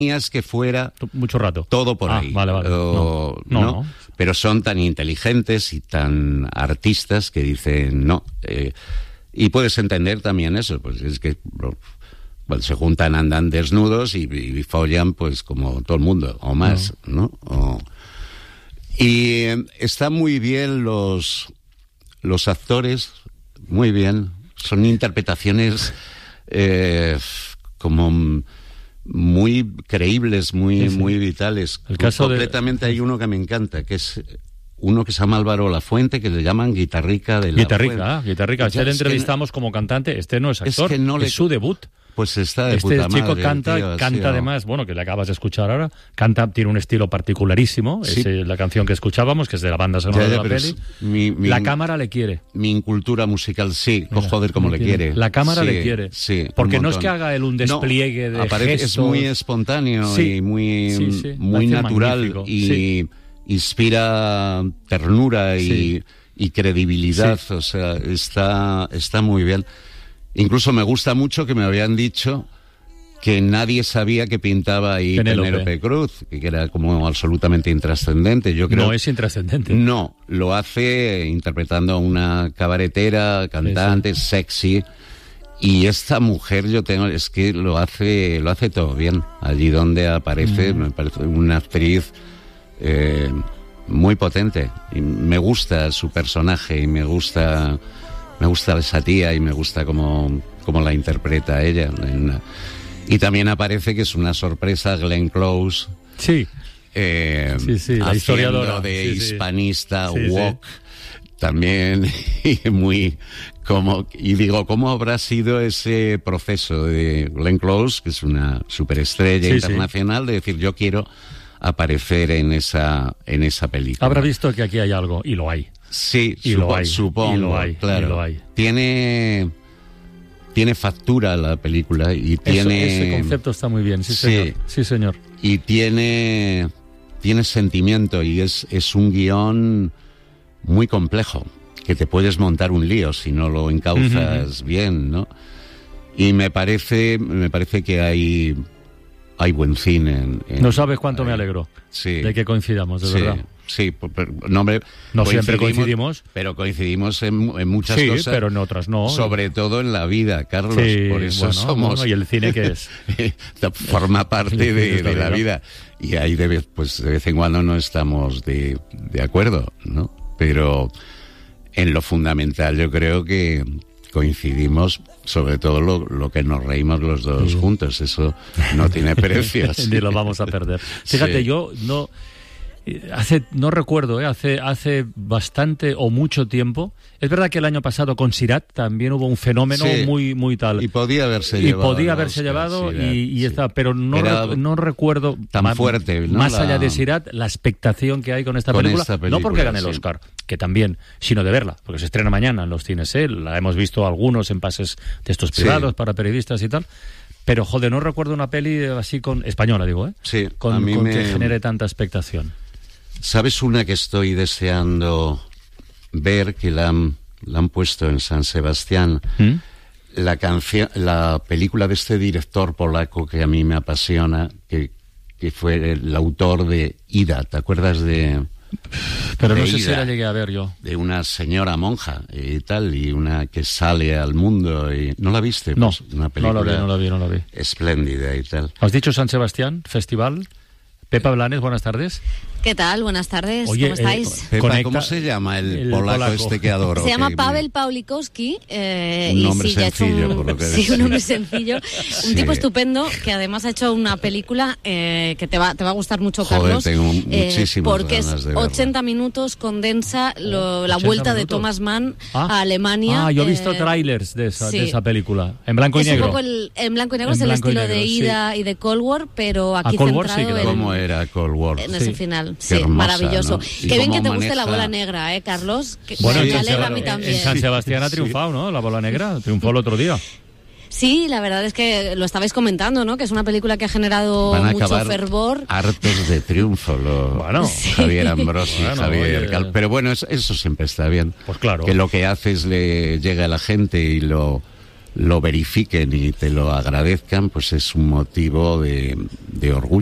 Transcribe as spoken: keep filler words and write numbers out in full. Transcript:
que fuera mucho rato todo por ah, ahí. Vale, vale. O, no, no, ¿no? no. Pero son tan inteligentes y tan artistas que dicen no. Eh, y puedes entender también eso, pues es que bueno, se juntan, andan desnudos y, y follan pues como todo el mundo, o más, ¿no? ¿no? O, y eh, están muy bien los, los actores, muy bien. Son interpretaciones eh, como muy creíbles, muy, sí, sí. muy vitales. El caso Completamente de... hay uno que me encanta, que es uno que se llama Álvaro Lafuente, que le llaman Guitarrica de la Guitarrica, Fuente. ah, Guitarrica. Este le entrevistamos no, como cantante, este no es actor, es, que no le, es su debut. Pues está de este puta chico madre, canta, tío, canta sí, además, bueno, que le acabas de escuchar ahora, canta, tiene un estilo particularísimo, sí. es eh, la canción que escuchábamos, que es de la banda sonora ya, ya, de la peli. Mi, mi, la cámara le quiere. Mi incultura musical, sí, Mira, joder, como le quiere. quiere. La cámara sí, le quiere. Sí, porque no es que haga él un despliegue no, de aparece, gestos. Es muy espontáneo sí, y muy, sí, sí, muy natural y sí. inspira ternura y, sí. y credibilidad, sí. o sea, está, está muy bien. Incluso me gusta mucho que me habían dicho que nadie sabía que pintaba ahí Penélope, Penélope Cruz, que era como absolutamente intrascendente. Yo creo no es intrascendente. No, lo hace interpretando a una cabaretera, cantante, sí, sí. sexy. Y esta mujer, yo tengo, es que lo hace, lo hace todo bien. Allí donde aparece, mm. me parece una actriz eh, muy potente. Y me gusta su personaje y me gusta, me gusta esa tía y me gusta cómo, cómo la interpreta ella. En, Y también aparece, que es una sorpresa, Glenn Close. Sí. Eh, sí, sí, la historiadora. de sí, hispanista, sí. woke. Sí. También, y muy, como, y digo, ¿cómo habrá sido ese proceso de Glenn Close, que es una superestrella sí, internacional, sí. de decir, yo quiero aparecer en esa, en esa película? Habrá visto que aquí hay algo, y lo hay. Sí, y supo, lo hay, supongo, y lo hay, claro. Y lo hay. Tiene... Tiene factura la película y tiene... Eso, ese concepto está muy bien, sí, sí señor. Sí, señor. Y tiene, tiene sentimiento y es, es un guión muy complejo, que te puedes montar un lío si no lo encauzas uh-huh. bien, ¿no? Y me parece, me parece que hay, hay buen cine. En, en, no sabes cuánto ahí. me alegro sí. de que coincidamos, de sí. verdad. Sí, no, hombre, no siempre coincidimos, pero coincidimos en, en muchas sí, cosas, pero en otras no. Sobre todo en la vida, Carlos. Sí, por eso bueno, somos. Bueno, ¿y el cine qué es? Forma parte de, de, de la vida. Y ahí de vez, pues de vez en cuando no estamos de, de acuerdo, ¿no? Pero en lo fundamental yo creo que coincidimos, sobre todo lo, lo que nos reímos los dos sí. juntos. Eso no tiene precio. Sí. Ni lo vamos a perder. Fíjate, sí. yo no... Hace, no recuerdo, ¿eh? hace, hace bastante o mucho tiempo. Es verdad que el año pasado con Sirat también hubo un fenómeno sí. muy, muy tal. Y podía haberse y llevado. Y podía haberse Oscar, llevado Sirat, y, y sí. está, pero no, rec- no recuerdo tan más, fuerte, ¿no? Más la... allá de Sirat, la expectación que hay con esta, con película, esta película. No porque gane el sí. Oscar, que también, sino de verla, porque se estrena mañana en los cines. ¿eh? La hemos visto algunos en pases de estos privados sí. para periodistas y tal. Pero, joder, no recuerdo una peli así con española, digo, ¿eh? Sí, con, a mí con me... que genere tanta expectación. ¿Sabes una que estoy deseando ver, que la han, la han puesto en San Sebastián? ¿Mm? La canción, la película de este director polaco que a mí me apasiona, que, que fue el autor de Ida, ¿te acuerdas de...? Pero de no sé Ida, si la llegué a ver yo. De una señora monja y tal, y una que sale al mundo y... ¿No la viste? No, pues una película no la vi, no la vi, no la vi. Espléndida y tal. ¿Has dicho San Sebastián, festival? Pepa Blanes, buenas tardes. ¿Qué tal? Buenas tardes. Oye, ¿Cómo estáis? Eh, Pepa, Conecta, ¿cómo se llama el, el polaco, polaco este que adoro? Se llama que Pavel me... Pawlikowski. Eh, un nombre y sí, sencillo, un, por lo que sí, decía. un nombre sencillo. Sí. Un tipo estupendo que además ha hecho una película eh, que te va, te va a gustar mucho, Joder, Carlos. tengo eh, muchísimas porque ganas es de verla. ochenta minutos, condensa lo, la vuelta minutos. de Thomas Mann ah. a Alemania. Ah, yo he visto eh, trailers de esa, sí. de esa película. En blanco y es negro. Un poco el, en blanco y negro en es el estilo negro, de Ida sí. y de Cold War, pero aquí Cold War centrado sí, en... ¿Cómo era Cold War? En sí. ese final. Qué Sí, hermosa, maravilloso. ¿no? Qué bien que te maneja... guste la bola negra, ¿eh, Carlos? Que bueno, me en, alegra San, a mí también. en San Sebastián ha triunfado, sí. ¿no? La bola negra triunfó el otro día. Sí, la verdad es que lo estabais comentando, ¿no? Que es una película que ha generado Van a mucho acabar fervor. Hartos de triunfo, lo... bueno, sí. Javier Ambrosi, bueno, Javier oye... Cal... Pero bueno, eso, eso siempre está bien. Pues claro. Que lo que haces le llega a la gente y lo, lo verifiquen y te lo agradezcan, pues es un motivo de, de orgullo.